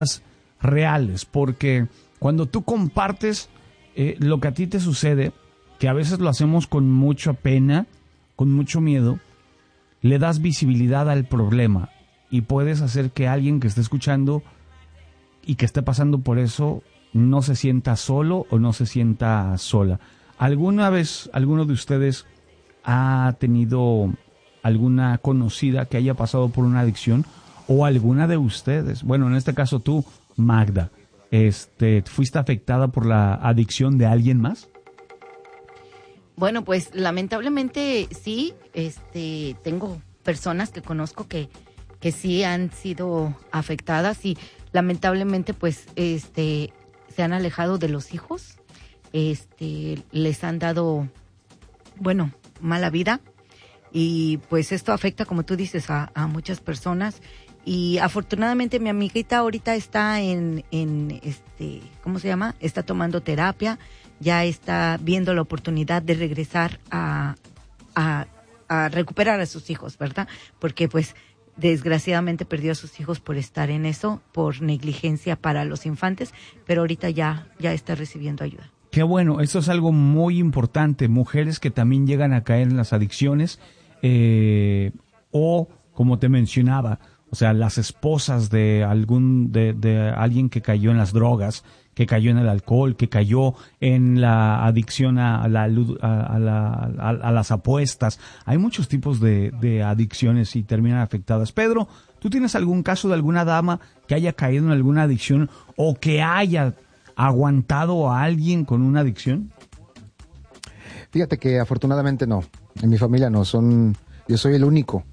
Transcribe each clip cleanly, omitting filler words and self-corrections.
reales, porque cuando tú compartes lo que a ti te sucede, que a veces lo hacemos con mucha pena, con mucho miedo, le das visibilidad al problema y puedes hacer que alguien que esté escuchando y que esté pasando por eso no se sienta solo o no se sienta sola. ¿Alguna vez alguno de ustedes ha tenido alguna conocida que haya pasado por una adicción? ¿O alguna de ustedes? Bueno, en este caso tú, Magda, ¿fuiste afectada por la adicción de alguien más? Bueno, pues lamentablemente sí, tengo personas que conozco que sí han sido afectadas y lamentablemente pues se han alejado de los hijos, les han dado, bueno, mala vida y pues esto afecta, como tú dices, a muchas personas. Y afortunadamente mi amiguita ahorita está ¿cómo se llama? Está tomando terapia, ya está viendo la oportunidad de regresar a recuperar a sus hijos, ¿verdad? Porque pues desgraciadamente perdió a sus hijos por estar en eso, por negligencia para los infantes, pero ahorita ya está recibiendo ayuda. Qué bueno, esto es algo muy importante, mujeres que también llegan a caer en las adicciones, o como te mencionaba, o sea, las esposas de alguien que cayó en las drogas, que cayó en el alcohol, que cayó en la adicción a las apuestas. Hay muchos tipos de adicciones y terminan afectadas. Pedro, ¿tú tienes algún caso de alguna dama que haya caído en alguna adicción o que haya aguantado a alguien con una adicción? Fíjate que afortunadamente no. En mi familia no. Yo soy el único.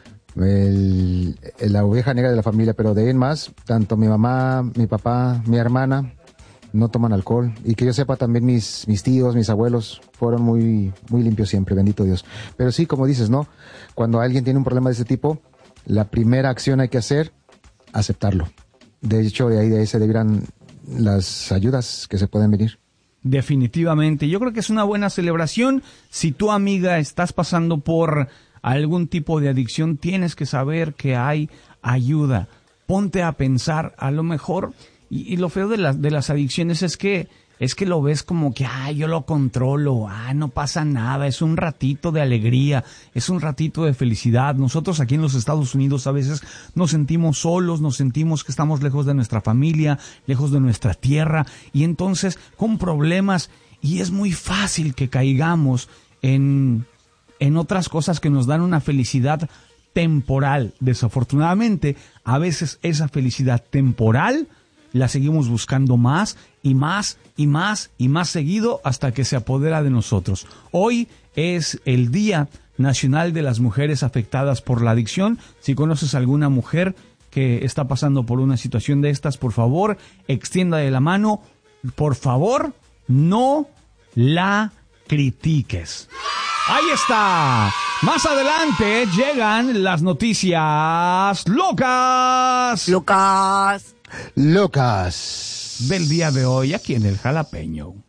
La oveja negra de la familia, pero de ahí en más, tanto mi mamá, mi papá, mi hermana no toman alcohol, y que yo sepa también mis tíos, mis abuelos fueron muy, muy limpios siempre, bendito Dios. Pero sí, como dices, ¿no? Cuando alguien tiene un problema de ese tipo, la primera acción hay que hacer, aceptarlo. De hecho, de ahí se deberán las ayudas que se pueden venir. Definitivamente, yo creo que es una buena celebración. Si tu amiga estás pasando por algún tipo de adicción, tienes que saber que hay ayuda. Ponte a pensar, a lo mejor, y lo feo de las adicciones es que lo ves como que, yo lo controlo, no pasa nada, es un ratito de alegría, es un ratito de felicidad. Nosotros aquí en los Estados Unidos a veces nos sentimos solos, nos sentimos que estamos lejos de nuestra familia, lejos de nuestra tierra, y entonces con problemas, y es muy fácil que caigamos en otras cosas que nos dan una felicidad temporal. Desafortunadamente, a veces esa felicidad temporal la seguimos buscando más y más y más y más seguido hasta que se apodera de nosotros. Hoy es el Día Nacional de las Mujeres Afectadas por la Adicción. Si conoces a alguna mujer que está pasando por una situación de estas, por favor, extiéndale la mano. Por favor, no la critiques. Ahí está. Más adelante llegan las noticias locas Locas. del día de hoy aquí en el Jalapeño.